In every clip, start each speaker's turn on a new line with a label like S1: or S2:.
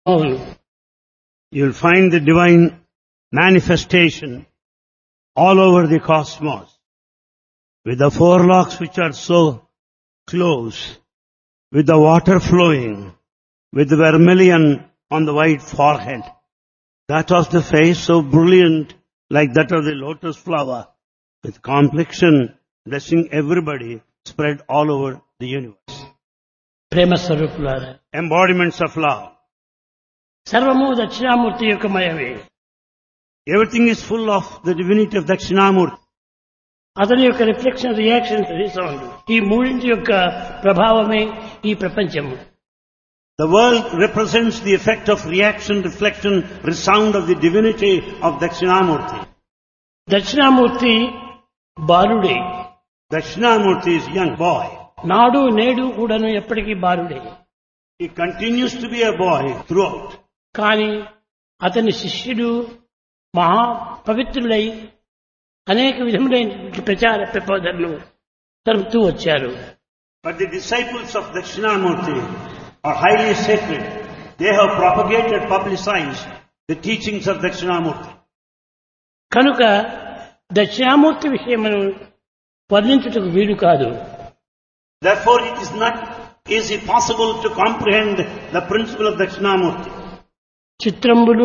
S1: అవును.
S2: You'll find the divine manifestation all over the cosmos with the four locks which are so close, with the water flowing, with the vermilion on the white forehead. That was the face so brilliant like that of the lotus flower, with complexion blessing everybody spread all over the universe.
S1: ప్రేమ స్వరూపులారా,
S2: Embodiments of love.
S1: సర్వము దక్షిణామూర్తి యొక్క మయమే.
S2: Everything is full of the divinity of Dakshinamurti.
S1: అతని యొక్క reflection, reaction, resound, ఈ మూడింటి యొక్క ప్రభావమే ఈ ప్రపంచము.
S2: The world represents the effect of reaction, reflection, resound of the divinity of Dakshinamurti.
S1: Dakshinamurthy బాలుడే.
S2: Dakshinamurti is young boy.
S1: నాడు నేడు కూడాను ఎప్పటికీ బాలుడే.
S2: He continues to be a boy throughout.
S1: కానీ అతని శిష్యుడు మహా పవిత్రులై అనేక విధములైన ప్రచార ప్రబోధనలు జరుపుతూ వచ్చారు.
S2: But the disciples of Dakshinamurti are highly sacred. They have propagated, publicized the teachings of Dakshinamurti.
S1: కనుక దక్షిణామూర్తి విషయమును వర్ణించుటకు వీలు కాదు.
S2: Therefore, it is not easy possible to comprehend the principle of Dakshinamurti.
S1: చిత్రంబులు,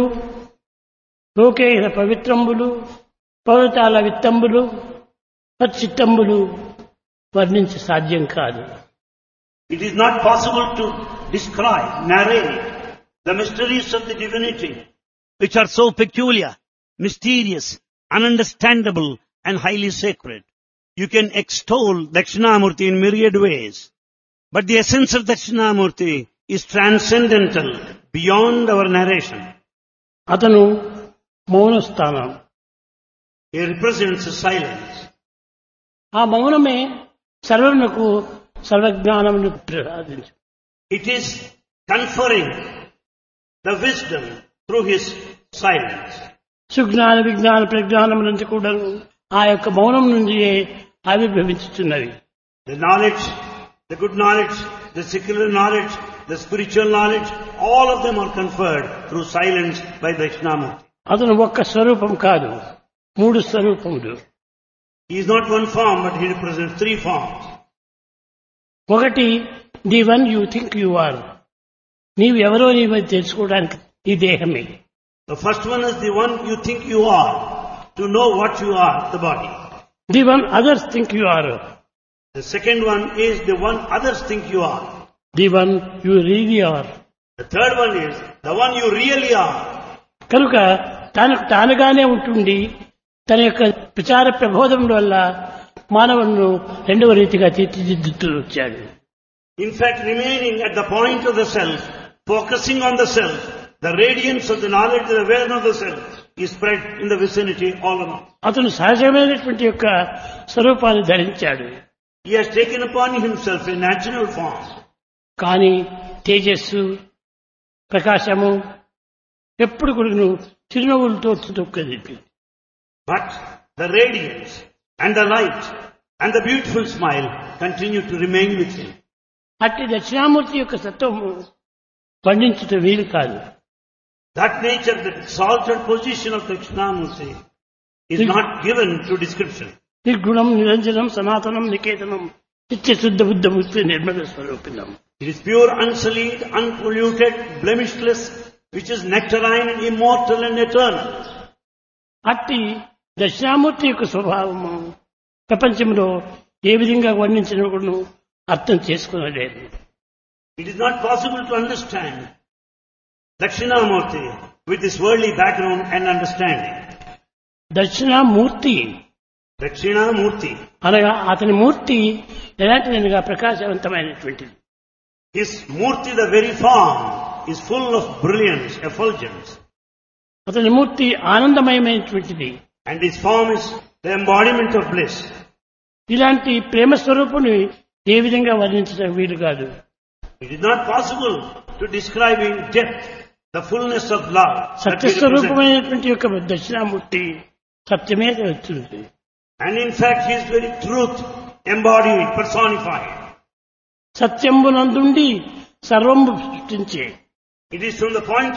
S1: లోకేహ పవిత్రంబులు, పర్వతాల విత్తంబులు, చిత్తంబులు వర్ణించ సాధ్యం కాదు.
S2: It is not possible to describe, narrate the mysteries of the divinity, which are so peculiar, mysterious, ununderstandable, and highly sacred. You can extol Dakshinamurti in myriad ways, but the essence of Dakshinamurti is transcendental, beyond our narration.
S1: అతను మౌనస్థానం.
S2: He represents silence.
S1: ఆ మౌనమే సర్వమునకు సర్వజ్ఞానమును ప్రసాదించు.
S2: It is conferring the wisdom through his silence.
S1: Sujnana విజ్ఞాన ప్రజ్ఞానములంతా కూడా ఆ యొక్క మౌనం నుండి ఆవిర్భవించుతున్నవి.
S2: The knowledge, the good knowledge, the secular knowledge, the spiritual knowledge, all of them are conferred through silence by Dakshinamurti.
S1: అతను ఒక్క స్వరూపం కాదు, మూడు స్వరూపములు.
S2: He is not one form, but he represents three forms.
S1: ఒకటి, the one you think you are. నీవు ఎవరో నీవు తెలుసుకోవడానికి ఈ దేహమే.
S2: The first one is the one you think you are, to know what you are, the body.
S1: The one others think you are.
S2: The second one is the one others think you are.
S1: The one you really are.
S2: The third one is the one you really are.
S1: కనుక తనకు తానుగానే ఉంటుండి తన యొక్క ప్రచార ప్రబోధం వల్ల మానవులను రెండవ రీతిగా తీర్చిదిద్దుతూ వచ్చాడు.
S2: In fact, remaining at the point of the self, focusing on the self, the radiance of the knowledge, the awareness of the self is spread in the vicinity all around.
S1: అతను సహజమైనటువంటి యొక్క స్వరూపాన్ని ధరించాడు.
S2: He has taken upon himself a natural form.
S1: కానీ తేజస్సు, ప్రకాశము ఎప్పుడు కూడా చిరునవ్వులతో తొక్కది.
S2: But the radiance and the light and the beautiful smile continue to remain with him.
S1: అట్టి దక్షిణామూర్తి యొక్క సత్వము వర్ణించుట వీలు కాదు.
S2: That nature, the exalted position of Dakshinamurti is not given to description.
S1: నిర్గుణం, నిరంజనం, సనాతనం, నికేతనం, నిత్యశుద్ధ బుద్ధ బుద్ధి Nirmala స్వరూపిణం.
S2: It is pure, unsullied, unpolluted, blemishless, which is nectarine and immortal and eternal.
S1: అట్టి దక్షిణామూర్తి యొక్క స్వభావము ప్రపంచంలో ఏ విధంగా వర్ణించిన కూడా అర్థం చేసుకునలేదు.
S2: It is not possible to understand Dakshinamurti with this worldly background and understanding.
S1: Dakshinamurthy
S2: Dakshinamurti,
S1: అనగా అతని మూర్తి ఎలాంటిదనగా ప్రకాశవంతమైనటువంటిది.
S2: his murti, the very form, is full of brilliance, effulgence.
S1: అతని మూర్తి ఆనందమయమైనటువంటిది.
S2: And his form is the embodiment of bliss.
S1: ఇలాంటి ప్రేమ స్వరూపుని ఏ విధంగా వర్ణించడం వీలు కాదు.
S2: It is not possible to describe in depth the fullness of love.
S1: సత్యస్వరూపమైనటువంటి యొక్క దక్షిణామూర్తి సత్యమే వచ్చింది.
S2: And in fact, he is very truth embodied, personified.
S1: సత్యంబునందుండి సర్వంబు సృష్టించే
S2: It is from the point